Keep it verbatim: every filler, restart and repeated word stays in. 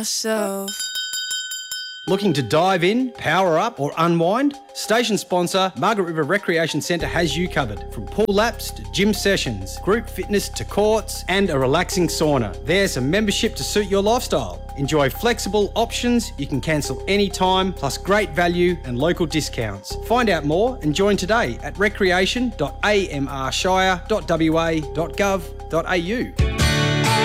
myself. Looking to dive in, power up or unwind? Station sponsor Margaret River Recreation Centre has you covered. From pool laps to gym sessions, group fitness to courts and a relaxing sauna. There's a membership to suit your lifestyle. Enjoy flexible options you can cancel anytime, plus great value and local discounts. Find out more and join today at recreation dot a m r shire dot w a dot gov dot a u.